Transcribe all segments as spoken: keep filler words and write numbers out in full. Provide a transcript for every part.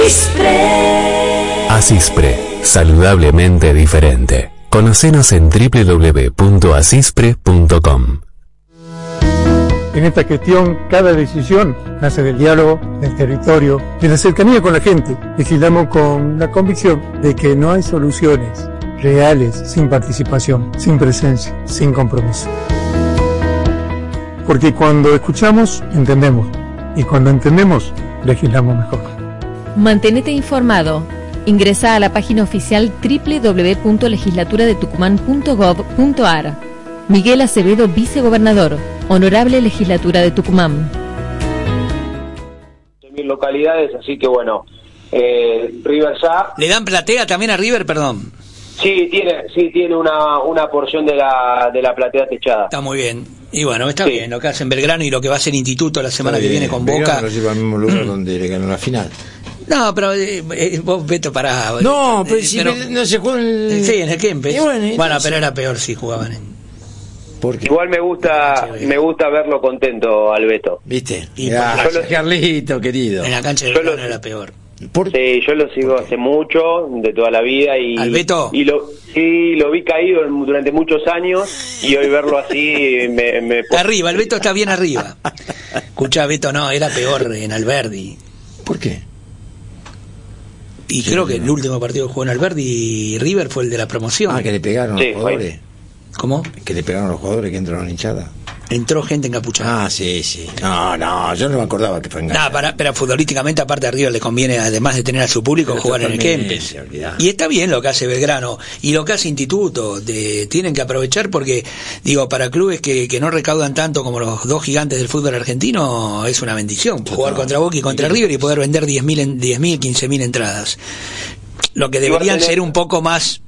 Asispre. Asispre, saludablemente diferente. Conocenos en doble u doble u doble u punto asispre punto com. En esta gestión, cada decisión nace del diálogo, del territorio, de la cercanía con la gente. Legislamos con la convicción de que no hay soluciones reales sin participación, sin presencia, sin compromiso. Porque cuando escuchamos, entendemos. Y cuando entendemos, legislamos mejor. Mantenete informado. Ingresa a la página oficial doble u doble u doble u punto legislatura de tucumán punto gov punto ar. Miguel Acevedo, vicegobernador. Honorable Legislatura de Tucumán. En mis localidades, así que bueno, eh, River ya... ¿Le dan platea también a River, perdón? Sí, tiene sí tiene una una porción de la de la platea techada. Está muy bien. Y bueno, está sí. bien lo que hace en Belgrano y lo que va a hacer Instituto la semana está que bien. viene con Belgrano Boca. Lo lleva al mismo lugar donde le ganó la final. No, pero eh, eh, vos Beto pará. No, eh, pero si pero, no se jugó en el... Sí, en el Kempes. Bueno, bueno, entonces... pero era peor si jugaban en... Porque... Igual me gusta me gusta verlo contento al Beto. ¿Viste? Y ya, yo lo... Carlito, querido. En la cancha de Belgrano lo... era peor. ¿Por... Sí, yo lo sigo hace mucho, de toda la vida, y, ¿Al Beto? y lo, sí, lo vi caído durante muchos años, y hoy verlo así me... me... Arriba, el Beto está bien arriba. Escuchá, Beto, no, era peor en Alberdi. ¿Por qué? Y sí, creo que no. el último partido que jugó en Alberdi y River fue el de la promoción. Ah, que le pegaron sí, los jugadores. ¿Cómo? Que le pegaron los jugadores que entraron en hinchada. Entró gente encapuchada. Ah, sí, sí. No, no, yo no me acordaba que fue engañado. No, para, pero futbolísticamente, aparte a River le conviene, además de tener a su público, pero jugar en el Kempes. Y está bien lo que hace Belgrano y lo que hace Instituto. De, tienen que aprovechar porque, digo, para clubes que, que no recaudan tanto como los dos gigantes del fútbol argentino, es una bendición. Total. Jugar contra Boca y contra River y poder vender diez mil, quince mil entradas. Lo que deberían ser un poco más...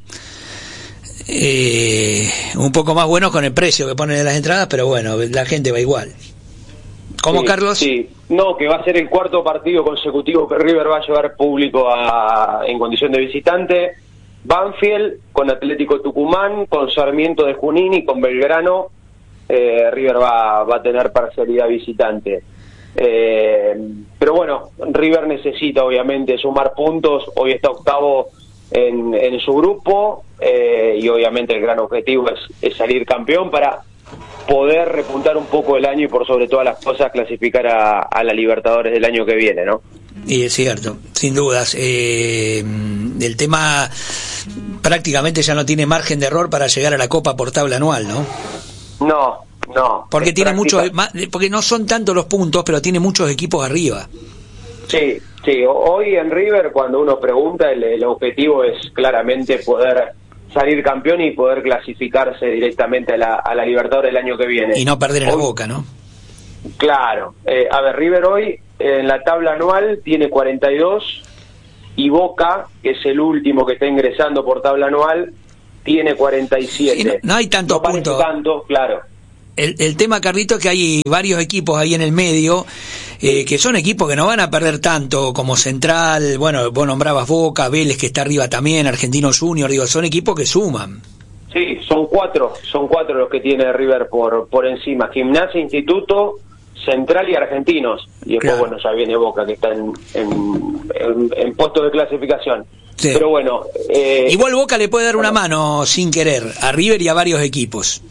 Eh, un poco más buenos con el precio que ponen en las entradas, pero bueno, la gente va igual. ¿Cómo, sí, Carlos? Sí, no, que va a ser el cuarto partido consecutivo que River va a llevar público a, en condición de visitante. Banfield con Atlético Tucumán, con Sarmiento de Junín y con Belgrano. eh, River va, va a tener parcialidad visitante. Eh, pero bueno, River necesita obviamente sumar puntos. Hoy está octavo en, en su grupo, eh, y obviamente el gran objetivo es, es salir campeón para poder repuntar un poco el año y por sobre todas las cosas clasificar a, a la Libertadores del año que viene, ¿no? Y es cierto, sin dudas. Eh, el tema prácticamente ya no tiene margen de error para llegar a la Copa por tabla anual, ¿no? No, no. Porque tiene práctica... muchos, porque no son tantos los puntos, pero tiene muchos equipos arriba. Sí, sí. Hoy en River, cuando uno pregunta, el, el objetivo es claramente poder salir campeón y poder clasificarse directamente a la, a la Libertadores el año que viene. Y no perder en hoy, la Boca, ¿no? Claro. Eh, a ver, River hoy en la tabla anual tiene cuarenta y dos y Boca, que es el último que está ingresando por tabla anual, tiene cuarenta y siete. Sí, no, no hay tantos no puntos. Tanto, claro. El, el tema, Carlito, es que hay varios equipos ahí en el medio, eh, que son equipos que no van a perder tanto, como Central, bueno, vos nombrabas Boca, Vélez, que está arriba también, Argentinos Junior, digo, son equipos que suman. Sí, son cuatro, son cuatro los que tiene River por por encima: Gimnasia, Instituto, Central y Argentinos. Y después, claro, bueno, ya viene Boca, que está en, en, en, en puesto de clasificación. Sí. Pero bueno... Eh, Igual Boca le puede dar una mano, sin querer, a River y a varios equipos.